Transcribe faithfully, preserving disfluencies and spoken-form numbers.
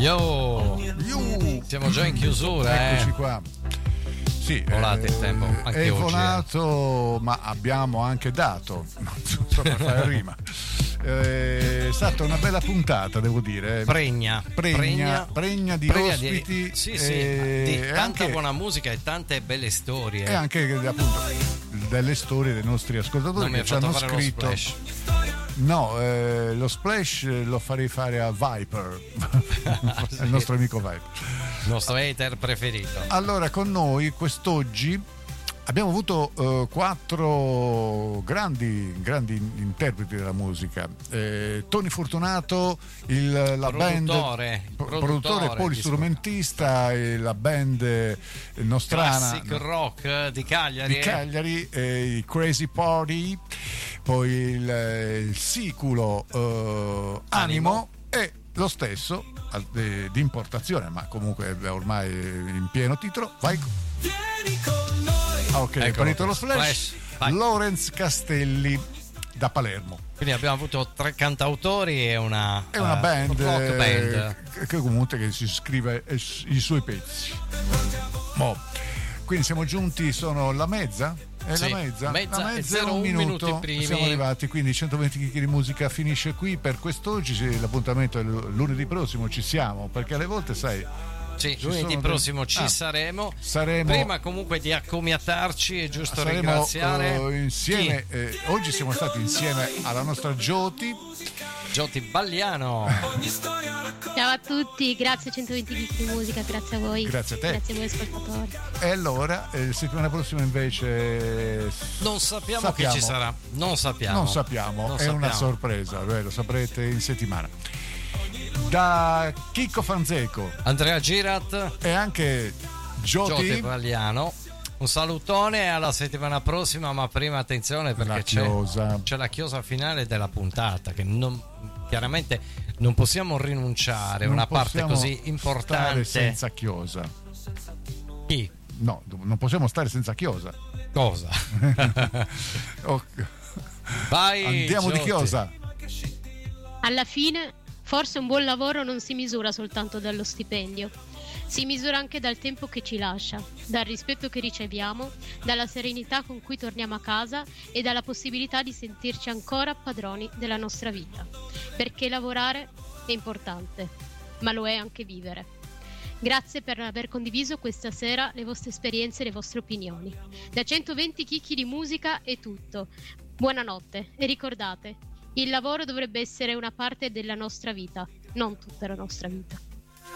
Yo, Yo. siamo già in chiusura, Eccoci eh. qua. Sì, Volate il tempo, anche è oggi, volato, ma abbiamo anche dato, non so per fare rima. Eh, È stata una bella puntata, devo dire. Pregna, Pregna, pregna, pregna di pregna ospiti. di, sì, sì, e di tanta anche, buona musica e tante belle storie. e anche appunto delle storie dei nostri ascoltatori Non mi che hai ci fatto hanno fare lo scritto. splash. No, eh, lo splash lo farei fare a Viper, Sì. il nostro amico Viper. Il nostro hater preferito. Allora, con noi quest'oggi abbiamo avuto eh, quattro grandi, grandi interpreti della musica. Eh, Tony Fortunato, il, la Produttore, band, produttore, produttore polistrumentista, e la band eh, nostrana Classic rock di Cagliari. di Cagliari, eh, i Crazy Party, poi il, eh, il siculo eh, Animo, Animo. e lo stesso eh, di importazione, ma comunque è ormai in pieno titolo. Vai. Ah, ok, è Eccolo partito lo qui, splash. splash. Vai. Lorenz Castelli da Palermo. Quindi abbiamo avuto tre cantautori e una, È una eh, band, rock band. eh, che comunque che si scrive eh, i suoi pezzi. Mo. Quindi siamo giunti, sono la mezza? È Sì, la mezza? mezza la e mezza zero un un minuto. minuti primi. Siamo arrivati, quindi centoventi chicchi di musica finisce qui per quest'oggi. Sì, l'appuntamento è l- lunedì prossimo, ci siamo, perché alle volte sai. Sì, ci lunedì sono prossimo dei- ci ah, saremo. saremo Prima comunque di accomiatarci è giusto saremo ringraziare eh, insieme chi? eh, oggi siamo stati insieme alla nostra Gioti. Gioti Bagliano. Ciao a tutti, grazie a centoventi chicchi di musica, grazie a voi. Grazie a te. Grazie a voi ascoltatori. E allora eh, settimana prossima invece Non sappiamo, sappiamo. chi ci sarà. Non sappiamo. Non sappiamo, Non è una sappiamo. sorpresa, beh, lo saprete in settimana. Da Chicco Fanzeco Andrea Girat, e anche Gioti Gioti, Bagliano. Un salutone alla settimana prossima, ma prima attenzione perché la c'è, chiosa. c'è la chiosa finale della puntata che non, chiaramente non possiamo rinunciare, Non una parte possiamo così stare importante. senza chiosa. Chi? No, non possiamo stare senza chiosa. Cosa? Oh, Vai, andiamo di Gioti. chiosa. Alla fine, forse un buon lavoro non si misura soltanto dallo stipendio. Si misura anche dal tempo che ci lascia, dal rispetto che riceviamo, dalla serenità con cui torniamo a casa e dalla possibilità di sentirci ancora padroni della nostra vita. Perché lavorare è importante, ma lo è anche vivere. Grazie per aver condiviso questa sera le vostre esperienze e le vostre opinioni. Da centoventi chicchi di musica è tutto. Buonanotte e ricordate, il lavoro dovrebbe essere una parte della nostra vita, non tutta la nostra vita.